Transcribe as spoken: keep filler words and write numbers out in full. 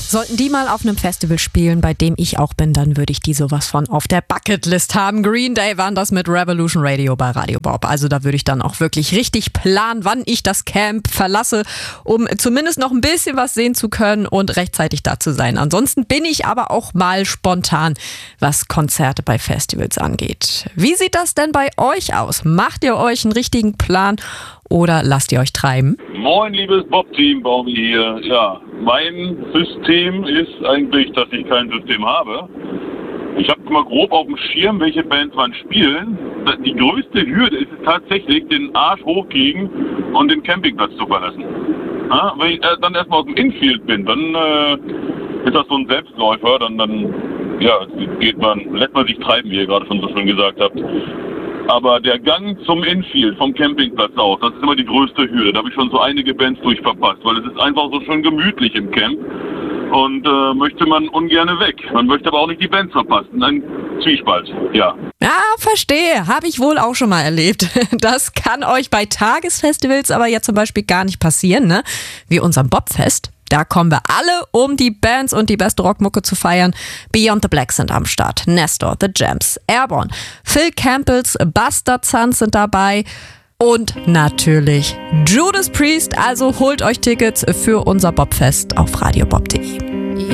Sollten die mal auf einem Festival spielen, bei dem ich auch bin, dann würde ich die sowas von auf der Bucketlist haben. Green Day waren das mit Revolution Radio bei Radio Bob. Also da würde ich dann auch wirklich richtig planen, wann ich das Camp verlasse, um zumindest noch ein bisschen was sehen zu können und rechtzeitig da zu sein. Ansonsten bin ich aber auch mal spontan, was Konzerte bei Festivals angeht. Wie sieht das denn bei euch aus? Macht ihr euch einen richtigen Plan oder lasst ihr euch treiben? Moin, liebes Bob-Team, Baumi hier. Ja, mein System ist eigentlich, dass ich kein System habe. Ich habe mal grob auf dem Schirm, welche Bands wann spielen. Die größte Hürde ist tatsächlich, den Arsch hochkriegen und den Campingplatz zu verlassen. Ja, wenn ich äh, dann erstmal aus dem Infield bin, dann äh, ist das so ein Selbstläufer. Dann, dann ja, geht man, lässt man sich treiben, wie ihr gerade schon so schön gesagt habt. Aber der Gang zum Infield, vom Campingplatz aus, das ist immer die größte Hürde. Da habe ich schon so einige Bands durchverpasst, weil es ist einfach so schön gemütlich im Camp. Und äh, möchte man ungerne weg. Man möchte aber auch nicht die Bands verpassen. Ein Zwiespalt, ja. Ja, verstehe. Habe ich wohl auch schon mal erlebt. Das kann euch bei Tagesfestivals aber ja zum Beispiel gar nicht passieren, ne? Wie unserem Bobfest. Da kommen wir alle, um die Bands und die beste Rockmucke zu feiern. Beyond the Black sind am Start, Nestor, The Jams, Airborne, Phil Campbells, Bastard Sons sind dabei und natürlich Judas Priest. Also holt euch Tickets für unser Bobfest auf radiobob punkt de.